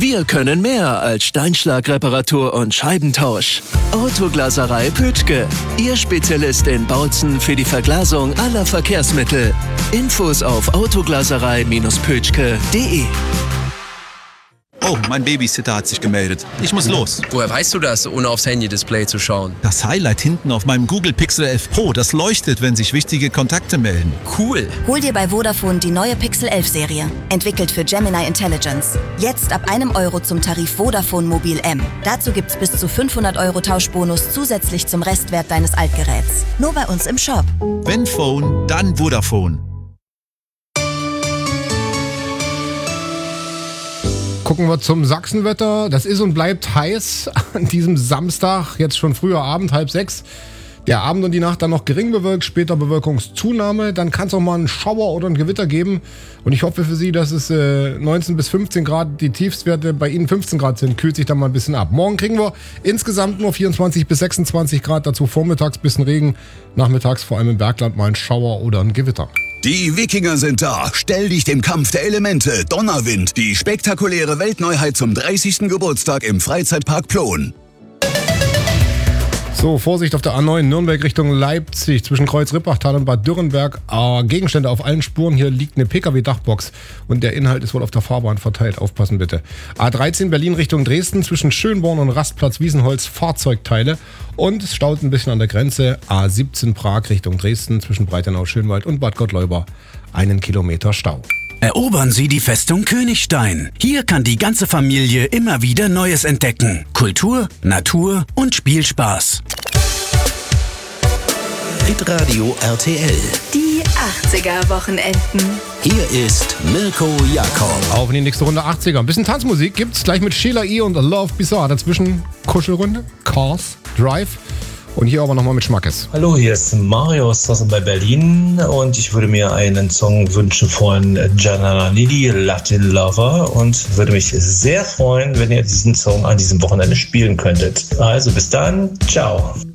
Wir können mehr als Steinschlagreparatur und Scheibentausch. Autoglaserei Pötschke, Ihr Spezialist in Bautzen für die Verglasung aller Verkehrsmittel. Infos auf autoglaserei-pötschke.de. Oh, mein Babysitter hat sich gemeldet. Ich muss los. Woher weißt du das, ohne aufs Handy-Display zu schauen? Das Highlight hinten auf meinem Google Pixel 11 Pro, das leuchtet, wenn sich wichtige Kontakte melden. Cool. Hol dir bei Vodafone die neue Pixel 11 Serie. Entwickelt für Gemini Intelligence. Jetzt ab €1 zum Tarif Vodafone Mobil M. Dazu gibt's bis zu 500 € Tauschbonus zusätzlich zum Restwert deines Altgeräts. Nur bei uns im Shop. Wenn Phone, dann Vodafone. Gucken wir zum Sachsenwetter. Das ist und bleibt heiß an diesem Samstag, jetzt schon früher Abend, 5:30. Der Abend und die Nacht dann noch gering bewölkt, später Bewölkungszunahme. Dann kann es auch mal einen Schauer oder ein Gewitter geben. Und ich hoffe für Sie, dass es 19 bis 15 Grad, die Tiefstwerte bei Ihnen 15 Grad sind. Kühlt sich dann mal ein bisschen ab. Morgen kriegen wir insgesamt nur 24 bis 26 Grad. Dazu vormittags bisschen Regen. Nachmittags vor allem im Bergland mal ein Schauer oder ein Gewitter. Die Wikinger sind da. Stell dich dem Kampf der Elemente. Donnerwind. Die spektakuläre Weltneuheit zum 30. Geburtstag im Freizeitpark Plon. So, Vorsicht auf der A9 Nürnberg Richtung Leipzig zwischen Kreuz-Rippachtal und Bad Dürrenberg. Gegenstände auf allen Spuren. Hier liegt eine PKW-Dachbox und der Inhalt ist wohl auf der Fahrbahn verteilt. Aufpassen bitte. A13 Berlin Richtung Dresden zwischen Schönborn und Rastplatz Wiesenholz Fahrzeugteile. Und es staut ein bisschen an der Grenze. A17 Prag Richtung Dresden zwischen Breitenau-Schönwald und Bad Gottleuba. 1 Kilometer Stau. Erobern Sie die Festung Königstein. Hier kann die ganze Familie immer wieder Neues entdecken. Kultur, Natur und Spielspaß. Hitradio RTL. Die 80er-Wochenenden. Hier ist Mirko Jakob. Auf in die nächste Runde 80er. Ein bisschen Tanzmusik gibt's gleich mit Sheila E. und Love Bizarre. Dazwischen Kuschelrunde, Cars, Drive. Und hier aber nochmal mit Schmackes. Hallo, hier ist Mario aus Tassen bei Berlin und ich würde mir einen Song wünschen von Gianna Nidi, Latin Lover, und würde mich sehr freuen, wenn ihr diesen Song an diesem Wochenende spielen könntet. Also bis dann, ciao.